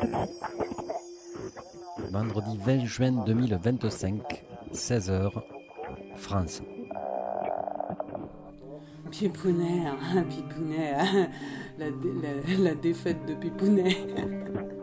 Vendredi 20 juin 2025, 16h, France. Pipounet, Pipounet, la défaite de Pipounet.